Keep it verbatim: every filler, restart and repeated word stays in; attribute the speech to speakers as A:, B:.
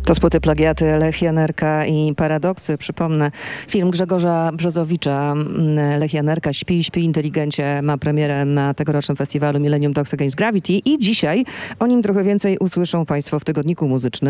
A: To z płyty Plagiaty, Lech Janerka i Paradoksy. Przypomnę, film Grzegorza Brzozowicza, Lech Janerka, Śpi, śpi inteligencie, ma premierę na tegorocznym festiwalu Millennium Dogs Against Gravity i dzisiaj o nim trochę więcej usłyszą Państwo w Tygodniku Muzycznym.